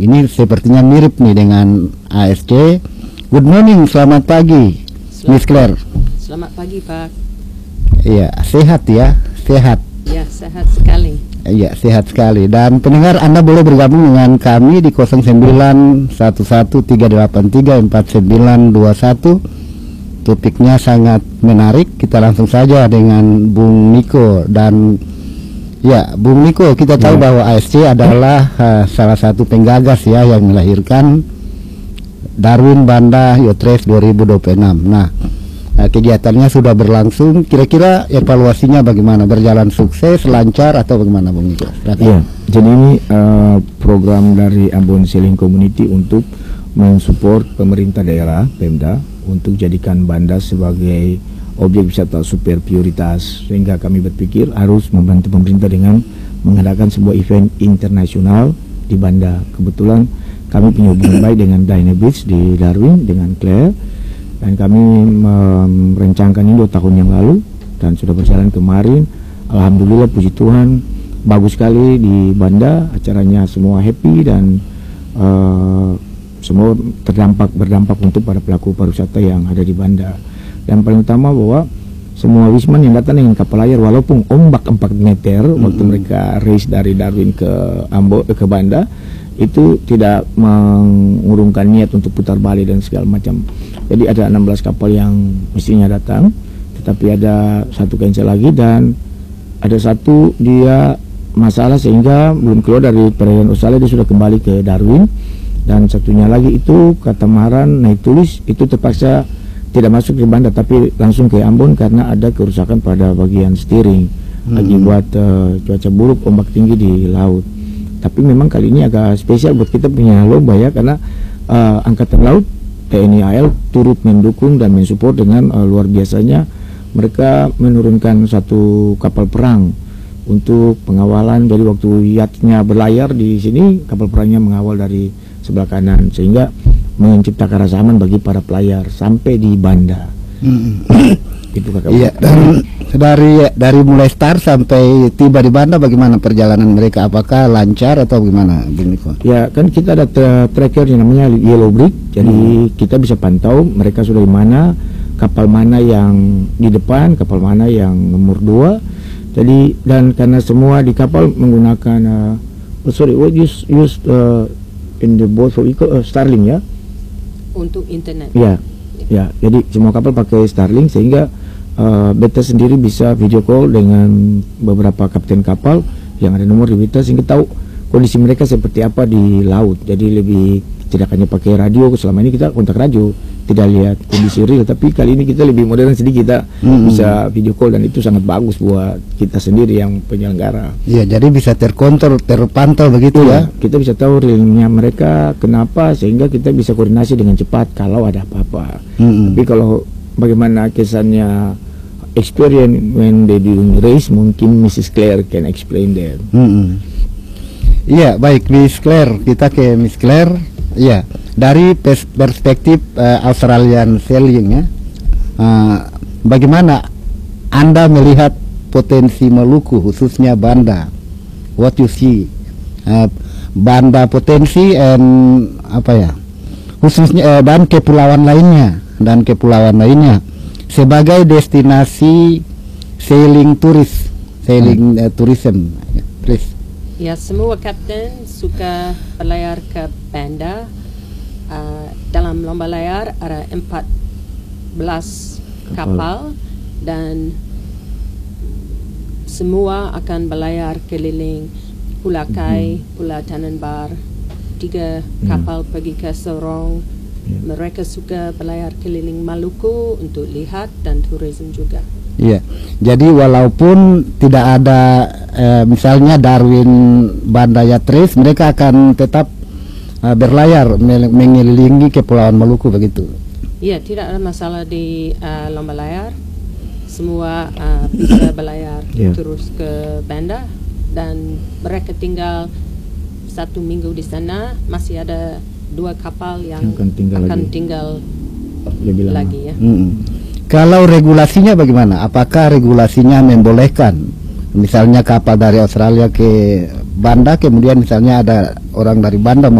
ini sepertinya mirip nih dengan ASC. Good morning, selamat pagi, Miss Claire. Selamat pagi, Pak. Iya, sehat ya, sehat. Ya, sehat sekali. Iya, sehat sekali. Dan pendengar, Anda boleh bergabung dengan kami di 0911-383-4921. Topiknya sangat menarik. Kita langsung saja dengan Bung Niko. Dan ya, Bung Niko, kita tahu bahwa ASC adalah salah satu penggagas ya yang melahirkan Darwin Banda Yotres 2026. Nah, kegiatannya sudah berlangsung. Kira-kira evaluasinya bagaimana? Berjalan sukses, lancar, atau bagaimana, Bung Niko? Iya, jadi ini program dari Ambon Sailing Community untuk mensupport pemerintah daerah, Pemda, untuk jadikan Banda sebagai objek wisata super prioritas, sehingga kami berpikir harus membantu pemerintah dengan mengadakan sebuah event internasional di Banda. Kebetulan kami punya hubungan baik dengan Dina Beach di Darwin, dengan Claire, dan kami merencanakan ini 2 tahun yang lalu dan sudah berjalan kemarin. Alhamdulillah, puji Tuhan, bagus sekali di Banda, acaranya semua happy dan semua berdampak untuk para pelaku pariwisata yang ada di Banda. Dan paling utama bahwa semua wisman yang datang dengan kapal layar, walaupun ombak 4 meter waktu mereka race dari Darwin ke Banda, itu tidak mengurungkan niat untuk putar balik dan segala macam. Jadi ada 16 kapal yang mestinya datang, tetapi ada satu cancel lagi, dan ada satu dia masalah sehingga belum keluar dari perairan Australia, dia sudah kembali ke Darwin. Dan satunya lagi itu katamaran naik tulis, itu terpaksa tidak masuk ke Banda tapi langsung ke Ambon karena ada kerusakan pada bagian steering akibat cuaca buruk, ombak tinggi di laut. Tapi memang kali ini agak spesial buat kita punya lomba ya, karena Angkatan Laut TNI AL turut mendukung dan mensupport dengan luar biasanya. Mereka menurunkan satu kapal perang untuk pengawalan. Jadi waktu yachtnya berlayar di sini, kapal perangnya mengawal dari sebelah kanan, sehingga menciptakan rasa aman bagi para pelayar sampai di Banda. Itu kakak. Iya, dan dari mulai start sampai tiba di Banda, bagaimana perjalanan mereka? Apakah lancar atau bagaimana, Bung Niko? Ya, kan kita ada tracker yang namanya Yellow Brick, jadi kita bisa pantau mereka sudah di mana, kapal mana yang di depan, kapal mana yang nomor 2. Jadi, dan karena semua di kapal menggunakan in the boat for Starlink ya, untuk internet. Ya, ya. Jadi semua kapal pakai Starlink, sehingga beta sendiri bisa video call dengan beberapa kapten kapal yang ada nomor di beta, sehingga tahu kondisi mereka seperti apa di laut. Jadi lebih tidak hanya pakai radio. Selama ini kita kontak radio, tidak lihat kondisi real, tapi kali ini kita lebih modern sedikit, kita bisa video call, dan itu sangat bagus buat kita sendiri yang penyelenggara. Iya, jadi bisa terkontrol, terpantau begitu ya. Kita bisa tahu realnya mereka kenapa, sehingga kita bisa koordinasi dengan cepat kalau ada apa-apa. Tapi kalau bagaimana kesannya experience when they doing race, mungkin Mrs. Claire can explain that. Iya, baik Miss Claire, kita ke Miss Claire. Iya, dari perspektif Australian Sailing ya, bagaimana Anda melihat potensi Maluku, khususnya Banda? What you see, Banda potensi khususnya dan kepulauan lainnya sebagai destinasi sailing turis, tourism, please. Ya, semua kapten suka berlayar ke Banda. Dalam lomba layar ada 14 kapal dan semua akan berlayar keliling Pulau Kai, Pulau Tanimbar. 3 kapal pergi ke Sorong. Mereka suka berlayar keliling Maluku untuk lihat dan turisme juga. Iya, jadi walaupun tidak ada misalnya Darwin Banda Yatres, mereka akan tetap berlayar mengelilingi Kepulauan Maluku begitu. Iya, tidak ada masalah di lomba layar. Semua bisa berlayar terus ke Banda, dan mereka tinggal 1 minggu di sana. Masih ada 2 kapal yang akan tinggal lebih lama lagi ya. Kalau regulasinya bagaimana? Apakah regulasinya membolehkan misalnya kapal dari Australia ke Banda, kemudian misalnya ada orang dari Banda